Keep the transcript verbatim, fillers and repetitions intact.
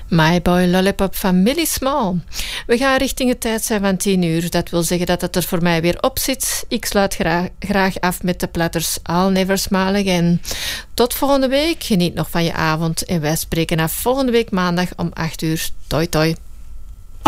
My Boy Lollipop van Millie Small. We gaan richting het tijd zijn van tien uur. Dat wil zeggen dat het er voor mij weer op zit. Ik sluit graag, graag af met de platters I'll Never Smile Again. Tot volgende week. Geniet nog van je avond. En wij spreken af volgende week maandag om acht uur. Toi toi.